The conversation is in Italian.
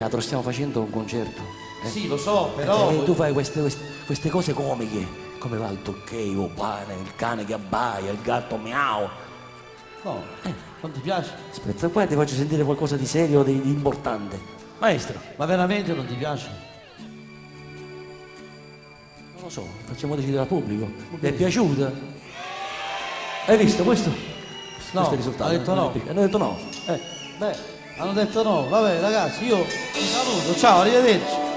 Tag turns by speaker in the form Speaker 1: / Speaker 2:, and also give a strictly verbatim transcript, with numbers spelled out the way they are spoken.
Speaker 1: Teatro, stiamo facendo un concerto. Eh?
Speaker 2: Sì, lo so, però...
Speaker 1: Eh, tu fai queste, queste, queste cose comiche, come va il toccheo, il pane, il cane che abbaia, il gatto miau.
Speaker 2: No, eh, non ti piace?
Speaker 1: Aspetta, qua ti faccio sentire qualcosa di serio, di, di importante. Maestro.
Speaker 2: Ma veramente non ti piace?
Speaker 1: Non lo so, facciamo decidere al pubblico. Ti è piaciuta? Hai visto questo?
Speaker 2: No,
Speaker 1: questo è il risultato.
Speaker 2: ha detto no.
Speaker 1: Hanno detto no. Eh.
Speaker 2: Beh, hanno detto no. Vabbè ragazzi, io vi saluto, ciao, arrivederci.